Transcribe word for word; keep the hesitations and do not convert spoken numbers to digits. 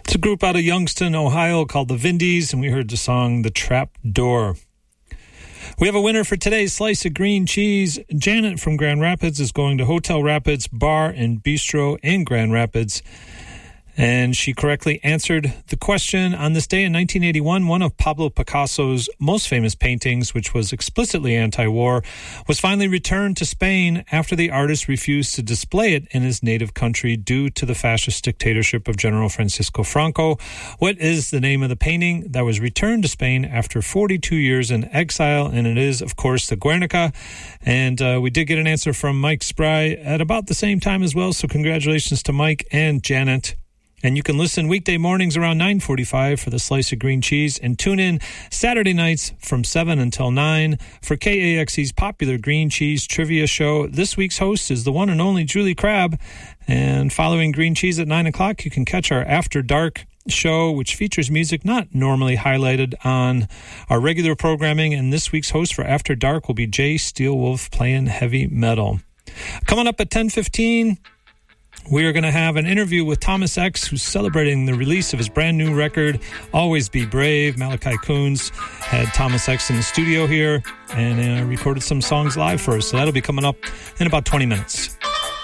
It's a group out of Youngstown, Ohio called the Vindies, and we heard the song The Trap Door. We have a winner for today's Slice of Green Cheese. Janet from Grand Rapids is going to Hotel Rapids Bar and Bistro in Grand Rapids. And she correctly answered the question. On this day in nineteen eighty-one, one of Pablo Picasso's most famous paintings, which was explicitly anti-war, was finally returned to Spain after the artist refused to display it in his native country due to the fascist dictatorship of General Francisco Franco. What is the name of the painting that was returned to Spain after forty-two years in exile? And it is, of course, the Guernica. And uh, we did get an answer from Mike Spry at about the same time as well. So congratulations to Mike and Janet. And you can listen weekday mornings around nine forty-five for the Slice of Green Cheese, and tune in Saturday nights from seven until nine for K A X E's popular Green Cheese Trivia Show. This week's host is the one and only Julie Crabb. And following Green Cheese at nine o'clock, you can catch our After Dark show, which features music not normally highlighted on our regular programming. And this week's host for After Dark will be Jay Steelwolf playing heavy metal. Coming up at ten fifteen... we are going to have an interview with Thomas X, who's celebrating the release of his brand new record, Always Be Brave. Malachi Coons had Thomas X in the studio here and uh, recorded some songs live for us. So that'll be coming up in about twenty minutes.